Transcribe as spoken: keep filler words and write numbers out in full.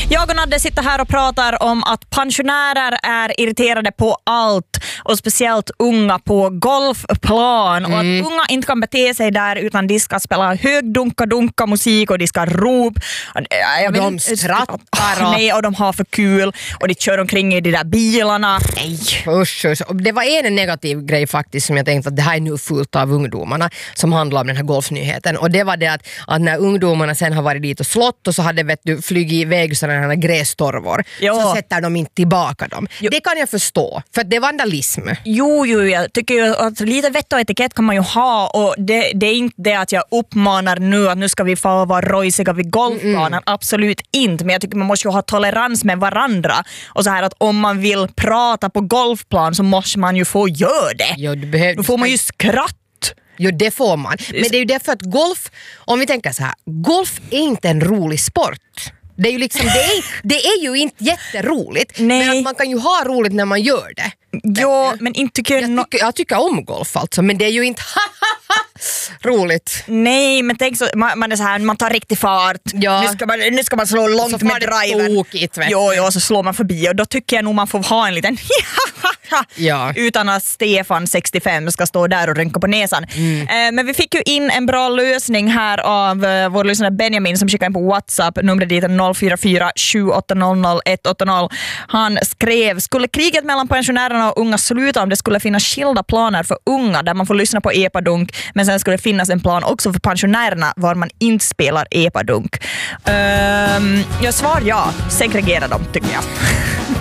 Jag och Nadde sitter här och pratar om att pensionärer är irriterade på allt och speciellt unga på golfplan mm. och att unga inte kan bete sig där utan de ska spela hög dunka dunka musik och de ska rop och de skrattar och... nej, och de har för kul och de kör omkring i de där bilarna. Nej, usch, usch. Det var en negativ grej faktiskt som jag tänkte att det här är nu fullt av ungdomarna som handlar om den här golfnyheten och det var det att, att när ungdomarna sen har varit dit och slått och så hade vet du, flygit iväg sådana här grästorvor så sätter de inte tillbaka dem. Jo. Det kan jag förstå, för det är vandalism. Jo, jo, jag tycker ju att lite vett och etikett kan man ju ha och det, det är inte det att jag uppmanar nu att nu ska vi få vara rojsiga vid golfbanan, mm. absolut inte, men jag tycker man måste ju ha tolerans med varandra och så här att om man vill prata på golfplan så måste man ju få göra det. Jo, du behöver... Då får man ju skratt. Jo, det får man. Men det är ju därför att golf, om vi tänker så här, golf är inte en rolig sport. Det är ju liksom, det är, det är ju inte jätteroligt. Nej. Men att man kan ju ha roligt när man gör det. Jo, men inte tycker jag... No- tycker, jag tycker om golf alltså, men det är ju inte roligt. Nej, men tänk så, man, man är så här, man tar riktig fart. Ja. Nu, ska man, nu ska man slå långt med driven. Tokigt, jo, jo, så slår man förbi och då tycker jag nog man får ha en liten ja. utan att Stefan sextiofem ska stå där och rynka på näsan. Mm. Eh, men vi fick ju in en bra lösning här av eh, vår lyssnare Benjamin som skickade in på WhatsApp. Numret dit är noll fyra fyra sju åtta noll noll ett åtta noll. Han skrev, skulle kriget mellan pensionärerna och unga sluta om det skulle finnas skilda planer för unga där man får lyssna på epadunk, men sen skulle det finnas en plan också för pensionärerna var man inte spelar epadunk. Um, jag svar ja, segregera dem tycker jag.